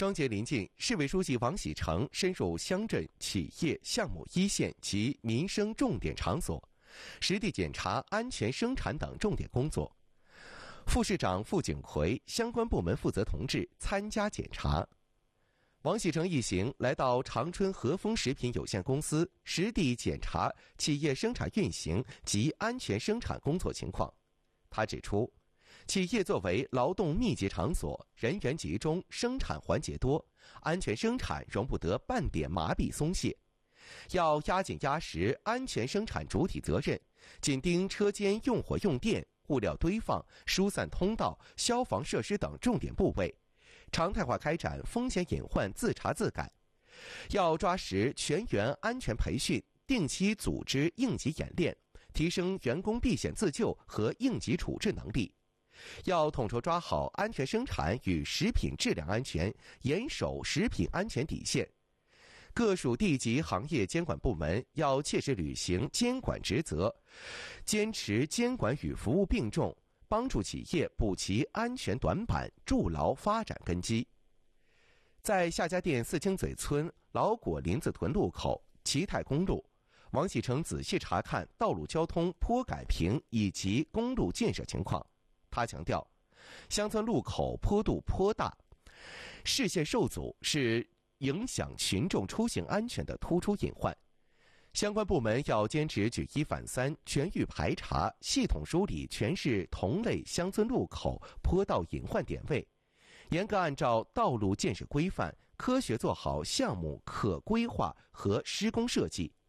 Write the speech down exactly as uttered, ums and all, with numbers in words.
双节临近，市委书记王喜成深入乡镇、企业、项目一线及民生重点场所，实地检查安全生产等重点工作。副市长傅景奎、相关部门负责同志参加检查。王喜成一行来到长春和丰食品有限公司，实地检查企业生产运行及安全生产工作情况。他指出，企业作为劳动密集场所，人员集中，生产环节多，安全生产容不得半点麻痹松懈，要压紧压实安全生产主体责任，紧盯车间用火用电、物料堆放、疏散通道、消防设施等重点部位，常态化开展风险隐患自查自改，要抓实全员安全培训，定期组织应急演练，提升员工避险自救和应急处置能力。要统筹抓好安全生产与食品质量安全，严守食品安全底线。各属地级行业监管部门要切实履行监管职责，坚持监管与服务并重，帮助企业补齐安全短板，筑牢发展根基。在夏家店四清嘴村老果林子屯路口齐泰公路，王喜成仔细查看道路交通坡改平以及公路建设情况。他强调，乡村路口坡度颇大，视线受阻是影响群众出行安全的突出隐患。相关部门要坚持举一反三，全域排查，系统梳理全市同类乡村路口坡道隐患点位，严格按照道路建设规范，科学做好项目可规划和施工设计，